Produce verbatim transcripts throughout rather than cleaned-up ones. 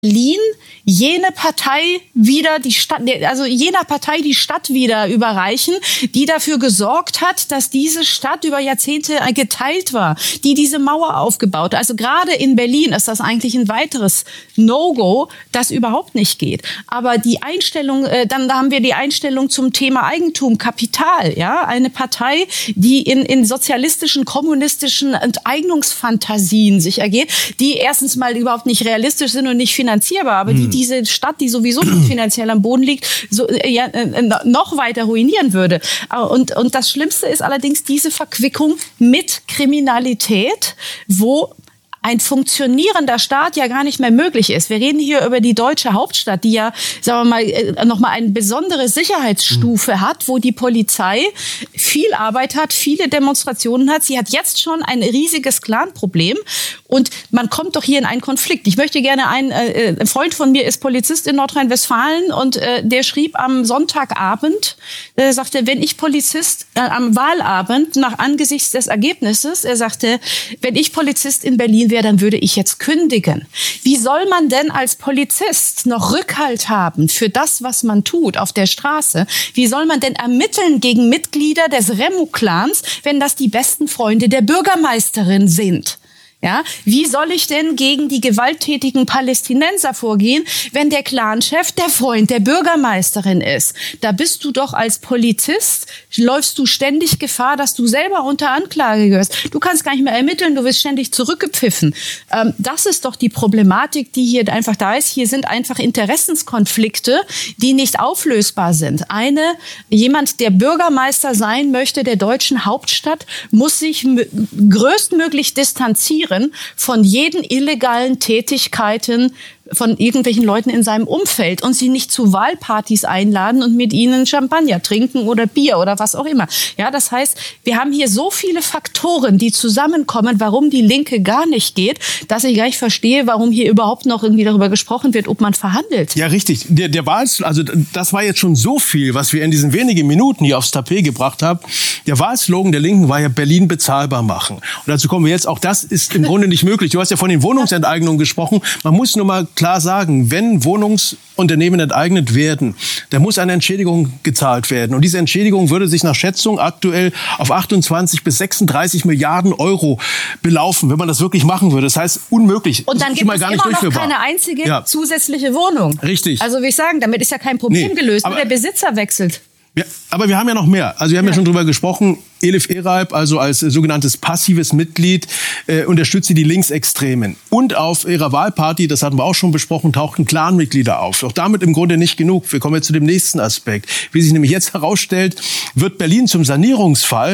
Berlin jene Partei wieder die Stadt, also jener Partei die Stadt wieder überreichen, die dafür gesorgt hat, dass diese Stadt über Jahrzehnte geteilt war, die diese Mauer aufgebaut hat. Also gerade in Berlin ist das eigentlich ein weiteres No-Go, das überhaupt nicht geht. Aber die Einstellung, äh, dann da haben wir die Einstellung zum Thema Eigentum, Kapital, ja, eine Partei, die in in sozialistischen, kommunistischen Enteignungsfantasien sich ergeht, die erstens mal überhaupt nicht realistisch sind und nicht finanzierbar, aber die diese Stadt, die sowieso finanziell am Boden liegt, so, ja, noch weiter ruinieren würde. Und, und das Schlimmste ist allerdings diese Verquickung mit Kriminalität, wo ein funktionierender Staat ja gar nicht mehr möglich ist. Wir reden hier über die deutsche Hauptstadt, die ja, sagen wir mal, nochmal eine besondere Sicherheitsstufe mhm. hat, wo die Polizei viel Arbeit hat, viele Demonstrationen hat. Sie hat jetzt schon ein riesiges Clan-Problem und man kommt doch hier in einen Konflikt. Ich möchte gerne einen, äh, ein Freund von mir ist Polizist in Nordrhein-Westfalen und äh, der schrieb am Sonntagabend, äh, sagte, wenn ich Polizist äh, am Wahlabend nach angesichts des Ergebnisses, er sagte, wenn ich Polizist in Berlin wäre, dann würde ich jetzt kündigen. Wie soll man denn als Polizist noch Rückhalt haben für das, was man tut auf der Straße? Wie soll man denn ermitteln gegen Mitglieder des Remo-Clans, wenn das die besten Freunde der Bürgermeisterin sind? Ja, wie soll ich denn gegen die gewalttätigen Palästinenser vorgehen, wenn der Clanchef der Freund der Bürgermeisterin ist? Da bist du doch als Polizist, läufst du ständig Gefahr, dass du selber unter Anklage gehörst. Du kannst gar nicht mehr ermitteln, du wirst ständig zurückgepfiffen. Ähm, das ist doch die Problematik, die hier einfach da ist. Hier sind einfach Interessenskonflikte, die nicht auflösbar sind. Eine, jemand, der Bürgermeister sein möchte der deutschen Hauptstadt, muss sich m- größtmöglich distanzieren von jeden illegalen Tätigkeiten von irgendwelchen Leuten in seinem Umfeld und sie nicht zu Wahlpartys einladen und mit ihnen Champagner trinken oder Bier oder was auch immer. Ja, das heißt, wir haben hier so viele Faktoren, die zusammenkommen, warum die Linke gar nicht geht, dass ich gar nicht verstehe, warum hier überhaupt noch irgendwie darüber gesprochen wird, ob man verhandelt. Ja, richtig. Der, der Wahl, also das war jetzt schon so viel, was wir in diesen wenigen Minuten hier aufs Tapet gebracht haben. Der Wahlslogan der Linken war ja Berlin bezahlbar machen. Und dazu kommen wir jetzt. Auch das ist im Grunde nicht möglich. Du hast ja von den Wohnungsenteignungen gesprochen. Man muss nur mal klar sagen, wenn Wohnungsunternehmen enteignet werden, dann muss eine Entschädigung gezahlt werden. Und diese Entschädigung würde sich nach Schätzung aktuell auf achtundzwanzig bis sechsunddreißig Milliarden Euro belaufen, wenn man das wirklich machen würde. Das heißt, unmöglich. Und dann gibt es immer noch keine einzige ja. zusätzliche Wohnung. Richtig. Also will ich sagen, damit ist ja kein Problem nee, gelöst, nur der Besitzer wechselt. Ja, aber wir haben ja noch mehr. Also wir haben ja, ja schon drüber gesprochen. Elif Ereib, also als sogenanntes passives Mitglied, äh, unterstützt die Linksextremen. Und auf ihrer Wahlparty, das hatten wir auch schon besprochen, tauchten Clanmitglieder auf. Doch damit im Grunde nicht genug. Wir kommen jetzt zu dem nächsten Aspekt. Wie sich nämlich jetzt herausstellt, wird Berlin zum Sanierungsfall.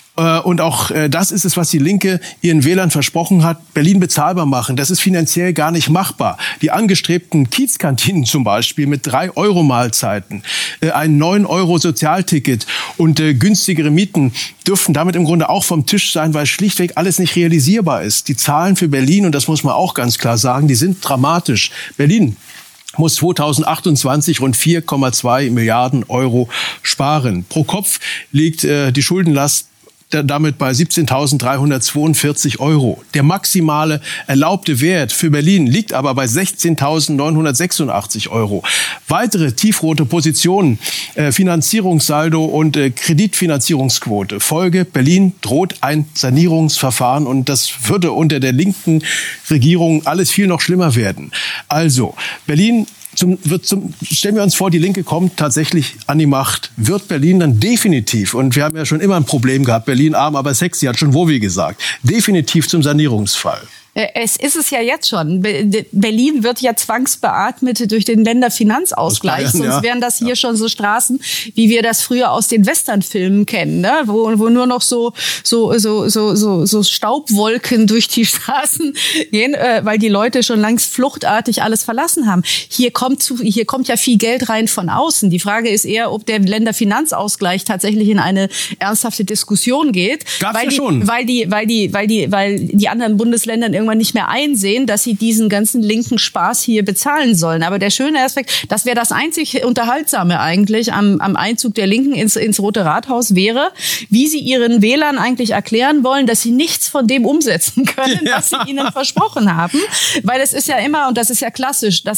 Und auch das ist es, was die Linke ihren Wählern versprochen hat, Berlin bezahlbar machen. Das ist finanziell gar nicht machbar. Die angestrebten Kiezkantinen zum Beispiel mit drei Euro Mahlzeiten, ein neun Euro Sozialticket und günstigere Mieten dürften damit im Grunde auch vom Tisch sein, weil schlichtweg alles nicht realisierbar ist. Die Zahlen für Berlin, und das muss man auch ganz klar sagen, die sind dramatisch. Berlin muss zweitausendachtundzwanzig rund vier Komma zwei Milliarden Euro sparen. Pro Kopf liegt äh, die Schuldenlast damit bei siebzehntausenddreihundertzweiundvierzig Euro. Der maximale erlaubte Wert für Berlin liegt aber bei sechzehntausendneunhundertsechsundachtzig Euro. Weitere tiefrote Positionen, äh, Finanzierungssaldo und äh, Kreditfinanzierungsquote. Folge: Berlin droht ein Sanierungsverfahren und das würde unter der linken Regierung alles viel noch schlimmer werden. Also, Berlin Zum, wird zum, stellen wir uns vor, die Linke kommt tatsächlich an die Macht. Wird Berlin dann definitiv, und wir haben ja schon immer ein Problem gehabt, Berlin arm, aber sexy, hat schon Wowi gesagt, definitiv zum Sanierungsfall? Es ist es ja jetzt schon. Berlin wird ja zwangsbeatmet durch den Länderfinanzausgleich. Bayern, Sonst ja. wären das hier ja. schon so Straßen, wie wir das früher aus den Westernfilmen kennen, ne? wo, wo nur noch so, so, so, so, so, so Staubwolken durch die Straßen gehen, äh, weil die Leute schon längst fluchtartig alles verlassen haben. Hier kommt zu, hier kommt ja viel Geld rein von außen. Die Frage ist eher, ob der Länderfinanzausgleich tatsächlich in eine ernsthafte Diskussion geht. Gab's weil ja die, schon. Weil die, weil die, weil die, weil die anderen Bundesländer irgendwann nicht mehr einsehen, dass sie diesen ganzen linken Spaß hier bezahlen sollen. Aber der schöne Aspekt, das wäre das einzig Unterhaltsame eigentlich am, am Einzug der Linken ins, ins Rote Rathaus wäre, wie sie ihren Wählern eigentlich erklären wollen, dass sie nichts von dem umsetzen können, ja. was sie ihnen versprochen haben. Weil es ist ja immer, und das ist ja klassisch, dass